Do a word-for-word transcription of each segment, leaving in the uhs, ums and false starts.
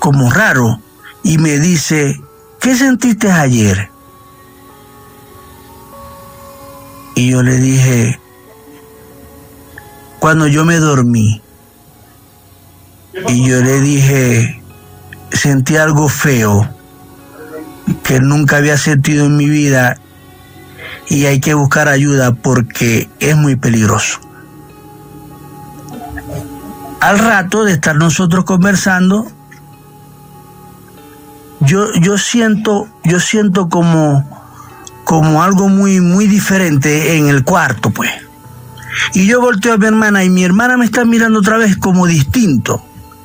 como raro y me dice, ¿qué sentiste ayer? Y yo le dije, cuando yo me dormí, y yo le dije, sentí algo feo que nunca había sentido en mi vida y hay que buscar ayuda porque es muy peligroso. Al rato de estar nosotros conversando, yo, yo siento, yo siento como, como algo muy, muy diferente en el cuarto, pues. Y yo volteo a mi hermana y mi hermana me está mirando otra vez como distinto.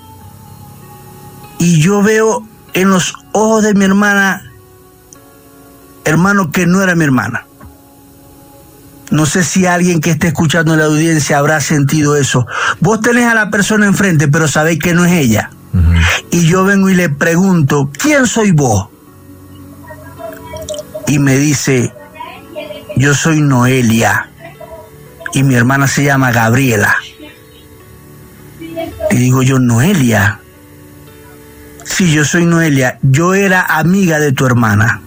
Y yo veo en los ojos de mi hermana, hermano, que no era mi hermana. No sé si alguien que esté escuchando en la audiencia habrá sentido eso. Vos tenés a la persona enfrente, pero sabéis que no es ella. Uh-huh. Y yo vengo y le pregunto, ¿quién soy vos? Y me dice, yo soy Noelia. Y mi hermana se llama Gabriela. Y digo yo, Noelia. Sí, yo soy Noelia. Yo era amiga de tu hermana.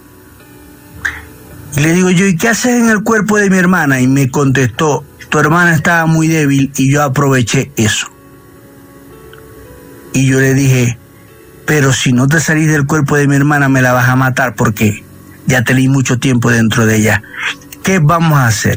Y le digo yo, ¿y qué haces en el cuerpo de mi hermana? Y me contestó, tu hermana estaba muy débil y yo aproveché eso. Y yo le dije, pero si no te salís del cuerpo de mi hermana me la vas a matar porque ya tenéis mucho tiempo dentro de ella. ¿Qué vamos a hacer?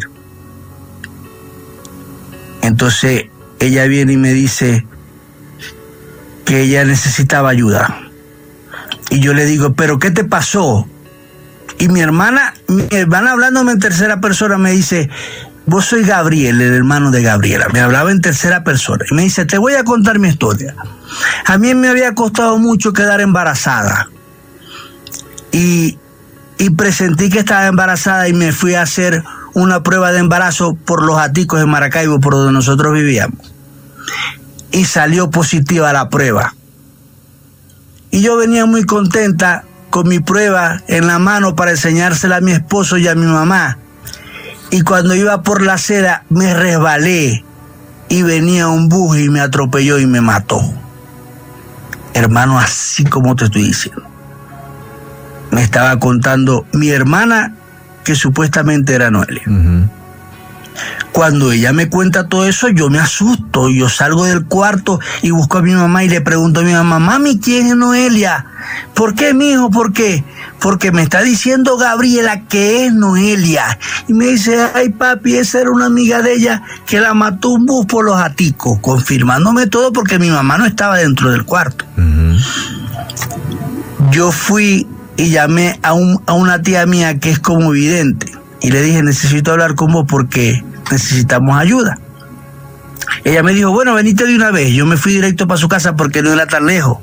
Entonces ella viene y me dice que ella necesitaba ayuda. Y yo le digo, ¿pero qué te pasó? Y mi hermana, mi hermana hablándome en tercera persona me dice, vos soy Gabriel, el hermano de Gabriela. Me hablaba en tercera persona y me dice, te voy a contar mi historia. A mí me había costado mucho quedar embarazada. Y, y presentí que estaba embarazada y me fui a hacer una prueba de embarazo por los Aticos en Maracaibo, por donde nosotros vivíamos. Y salió positiva la prueba. Y yo venía muy contenta con mi prueba en la mano para enseñársela a mi esposo y a mi mamá. Y cuando iba por la acera me resbalé y venía un bus y me atropelló y me mató. Hermano, así como te estoy diciendo. Me estaba contando mi hermana, que supuestamente era Noelia. Uh-huh. Cuando ella me cuenta todo eso, yo me asusto. Yo salgo del cuarto y busco a mi mamá y le pregunto a mi mamá, mami, ¿quién es Noelia? ¿Por qué, mijo? ¿Por qué? Porque me está diciendo Gabriela que es Noelia. Y me dice, ay, papi, esa era una amiga de ella que la mató un bus por los Aticos, confirmándome todo porque mi mamá no estaba dentro del cuarto. Uh-huh. Yo fui y llamé a, un, a una tía mía que es como vidente. Y le dije, necesito hablar con vos porque necesitamos ayuda. Ella me dijo, bueno, venite de una vez. Yo me fui directo para su casa porque no era tan lejos.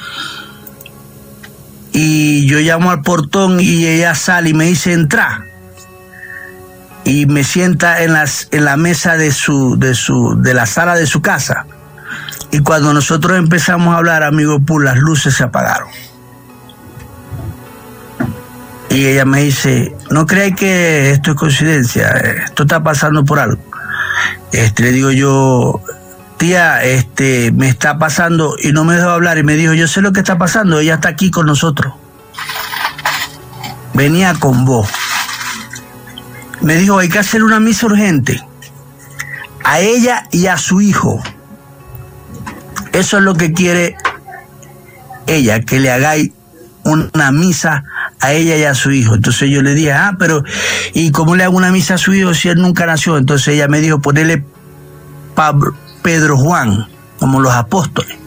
Y yo llamo al portón y ella sale y me dice, entra. Y me sienta en, las, en la mesa de, su, de, su, de la sala de su casa. Y cuando nosotros empezamos a hablar, amigo Pul, las luces se apagaron. Y ella me dice, no creáis que esto es coincidencia, esto está pasando por algo. Este, le digo yo, tía, este, me está pasando, y no me dejó hablar, y me dijo, yo sé lo que está pasando, ella está aquí con nosotros. Venía con vos. Me dijo, hay que hacer una misa urgente a ella y a su hijo. Eso es lo que quiere ella, que le hagáis una misa a ella y a su hijo. Entonces yo le dije, ah, pero ¿y cómo le hago una misa a su hijo si él nunca nació? Entonces ella me dijo, ponele Pablo, Pedro Juan, como los apóstoles.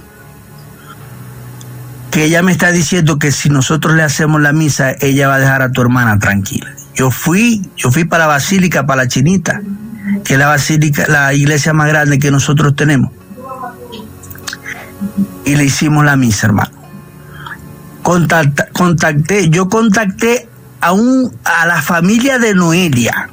Que ella me está diciendo que si nosotros le hacemos la misa, ella va a dejar a tu hermana tranquila. Yo fui, yo fui para la Basílica, para la Chinita, que es la basílica, la iglesia más grande que nosotros tenemos. Y le hicimos la misa, hermano. Contacta, contacté, yo contacté a un a la familia de Noelia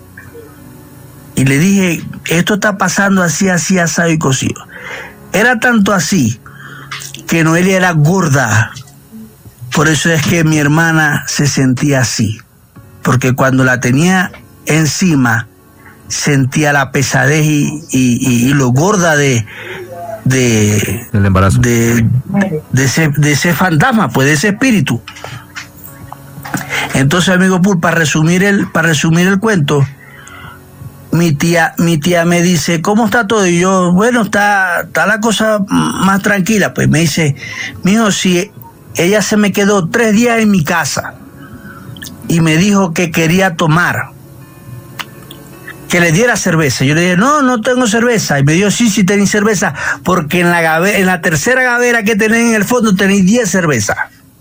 y le dije, esto está pasando así, así, asado y cocido. Era tanto así que Noelia era gorda, por eso es que mi hermana se sentía así, porque cuando la tenía encima sentía la pesadez y, y, y, y lo gorda de, de, el embarazo. de, de, ese, de ese fantasma, pues de ese espíritu. Entonces, amigo Pul, para resumir el, para resumir el cuento, mi tía, mi tía me dice, ¿cómo está todo? Y yo, bueno, está, está la cosa más tranquila. Pues me dice, mijo, si ella se me quedó tres días en mi casa y me dijo que quería tomar, que le diera cerveza. Yo le dije, no, no tengo cerveza. Y me dijo, sí, sí tenéis cerveza, porque en la, gavera, en la tercera gavera que tenéis en el fondo tenéis diez cervezas.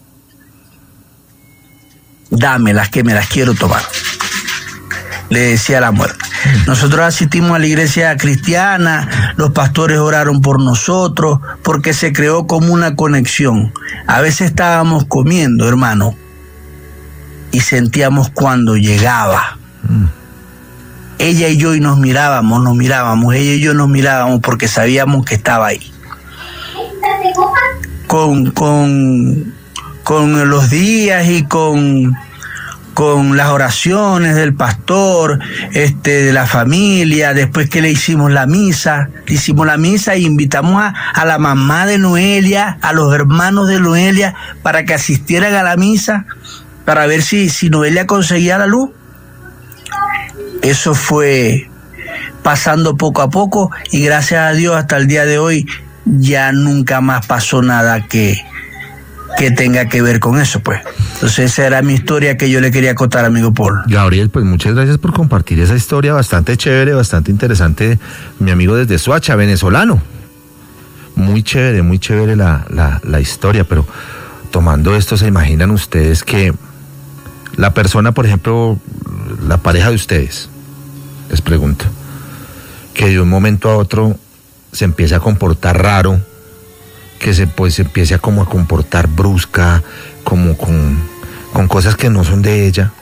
Dámelas, que me las quiero tomar, le decía la muerte. Nosotros asistimos a la iglesia cristiana, los pastores oraron por nosotros, porque se creó como una conexión. A veces estábamos comiendo, hermano, y sentíamos cuando llegaba. Mm. Ella y yo, y nos mirábamos, nos mirábamos, ella y yo nos mirábamos porque sabíamos que estaba ahí. Con, con, con los días y con, con las oraciones del pastor, este, de la familia, después que le hicimos la misa, le hicimos la misa y invitamos a, a la mamá de Noelia, a los hermanos de Noelia, para que asistieran a la misa, para ver si, si Noelia conseguía la luz. Eso fue pasando poco a poco y gracias a Dios hasta el día de hoy ya nunca más pasó nada que, que tenga que ver con eso, pues. Entonces esa era mi historia que yo le quería contar, amigo Paul. Gabriel, pues muchas gracias por compartir esa historia bastante chévere, bastante interesante, mi amigo desde Soacha, venezolano. Muy chévere, muy chévere la, la, la historia, pero tomando esto, ¿se imaginan ustedes que la persona, por ejemplo, la pareja de ustedes, les pregunto, que de un momento a otro se empieza a comportar raro, que se, pues, se empiece a como a comportar brusca, como con, con cosas que no son de ella,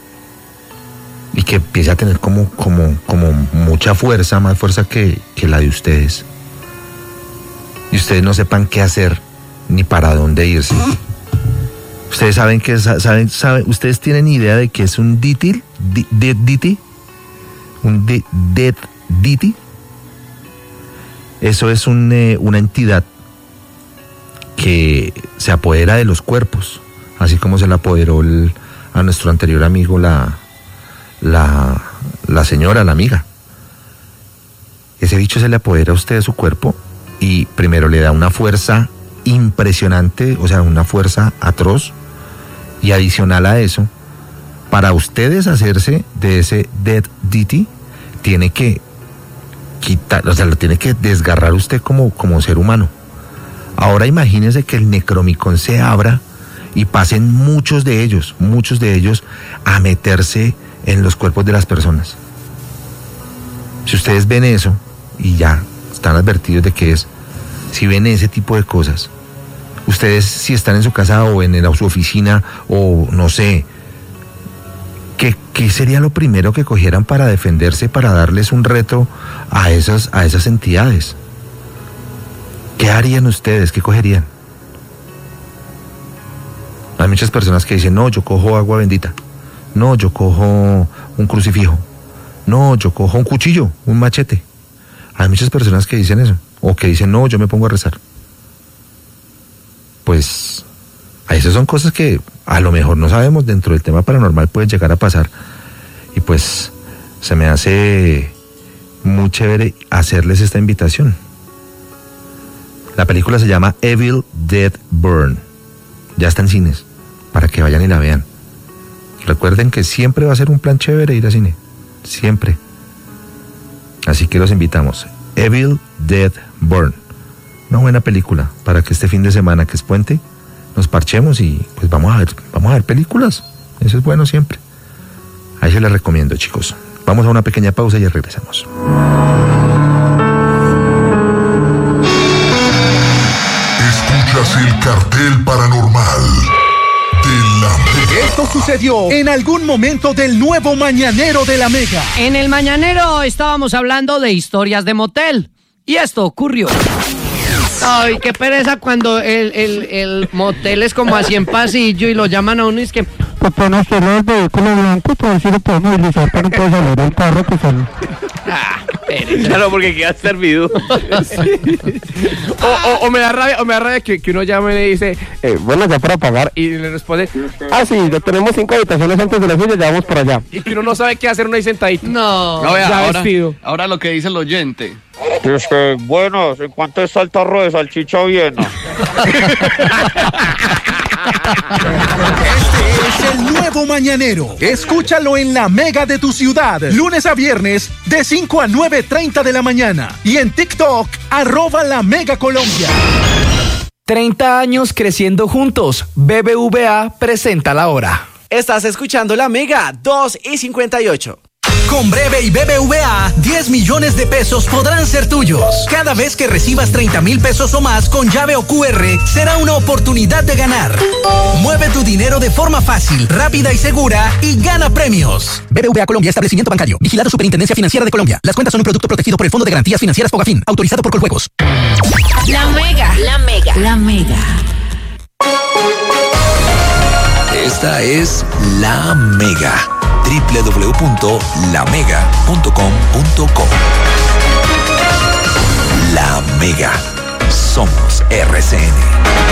y que empiece a tener como, como, como mucha fuerza, más fuerza que, que la de ustedes, y ustedes no sepan qué hacer ni para dónde irse? Ustedes saben que saben, saben, ustedes tienen idea de que es un dítil, dítil, un dead ditty. Eso es un, eh, una entidad que se apodera de los cuerpos, así como se le apoderó el, a nuestro anterior amigo la, la, la señora, la amiga. Ese bicho se le apodera a usted de su cuerpo y primero le da una fuerza impresionante, o sea, una fuerza atroz, y adicional a eso, para ustedes hacerse de ese dead ditty, tiene que quitar, o sea, lo tiene que desgarrar usted como, como ser humano. Ahora imagínense que el Necromicon se abra y pasen muchos de ellos, muchos de ellos a meterse en los cuerpos de las personas. Si ustedes ven eso, y ya están advertidos de que es, si ven ese tipo de cosas, ustedes, si están en su casa o en, en su oficina o no sé, ¿qué, qué sería lo primero que cogieran para defenderse, para darles un reto a esas, a esas entidades? ¿Qué harían ustedes? ¿Qué cogerían? Hay muchas personas que dicen, no, yo cojo agua bendita, no, yo cojo un crucifijo, no, yo cojo un cuchillo, un machete. Hay muchas personas que dicen eso, o que dicen, no, yo me pongo a rezar. Pues, esas son cosas que a lo mejor no sabemos, dentro del tema paranormal puede llegar a pasar. Y pues, se me hace muy chévere hacerles esta invitación. La película se llama Evil Dead Burn. Ya está en cines, para que vayan y la vean. Recuerden que siempre va a ser un plan chévere ir al cine. Siempre. Así que los invitamos. Evil Dead Burn. Una buena película para que este fin de semana, que es puente, nos parchemos y pues vamos a ver, vamos a ver películas. Eso es bueno siempre. Ahí se les recomiendo, chicos. Vamos a una pequeña pausa y ya regresamos. Escuchas el cartel paranormal de la Mega. Esto sucedió en algún momento del nuevo Mañanero de la Mega. En el Mañanero estábamos hablando de historias de motel y esto ocurrió. Ay, qué pereza cuando el, el, el motel es como así en pasillo y lo llaman a uno y es que pues pueden hacerlo del vehículo blanco, para ver si lo podemos utilizar para entonces salir del carro, que son... Claro, porque queda servido. Sí. O, o, o me da rabia, o me da rabia que, que uno llame y le dice, eh, bueno, ya para pagar, y le responde, ah, sí, ya tenemos cinco habitaciones antes de la suya, ya vamos por allá. Y que uno no sabe qué hacer, uno ahí sentadito. No. No, vea, ya ahora, vestido. ahora lo que dice el oyente. Es que, bueno, ¿en cuánto está el tarro de salchicha Viena? Este es el nuevo mañanero. Escúchalo en la Mega de tu ciudad, lunes a viernes, de cinco a nueve treinta de la mañana. Y en TikTok, arroba la Mega Colombia. treinta años creciendo juntos. B B V A presenta la hora. Estás escuchando la Mega, dos y cincuenta y ocho. Con Breve y B B V A, diez millones de pesos podrán ser tuyos. Cada vez que recibas treinta mil pesos o más con llave o Q R, será una oportunidad de ganar. Mueve tu dinero de forma fácil, rápida y segura y gana premios. B B V A Colombia, establecimiento bancario. Vigilado Superintendencia Financiera de Colombia. Las cuentas son un producto protegido por el Fondo de Garantías Financieras Fogafín, autorizado por Coljuegos. La Mega, la Mega, la Mega. Esta es La Mega. doble u doble u doble u punto la mega punto com punto co. La Mega. Somos R C N.